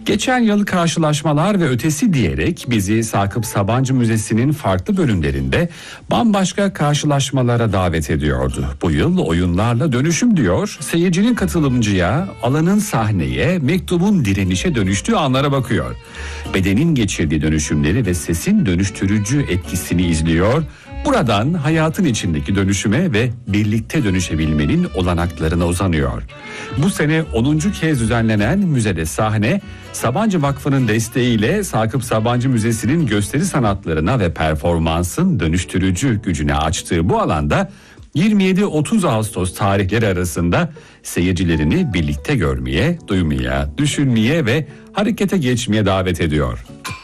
Geçen yıl karşılaşmalar ve ötesi diyerek bizi Sakıp Sabancı Müzesi'nin farklı bölümlerinde bambaşka karşılaşmalara davet ediyordu. Bu yıl oyunlarla dönüşüm diyor, seyircinin katılımcıya, alanın sahneye, mektubun direnişe dönüştüğü anlara bakıyor. Bedenin geçirdiği dönüşümleri ve sesin dönüştürücü etkisini izliyor. Buradan hayatın içindeki dönüşüme ve birlikte dönüşebilmenin olanaklarına uzanıyor. Bu sene 10. kez düzenlenen müzede sahne, Sabancı Vakfı'nın desteğiyle Sakıp Sabancı Müzesi'nin gösteri sanatlarına ve performansın dönüştürücü gücüne açtığı bu alanda 27-30 Ağustos tarihleri arasında seyircilerini birlikte görmeye, duymaya, düşünmeye ve harekete geçmeye davet ediyor.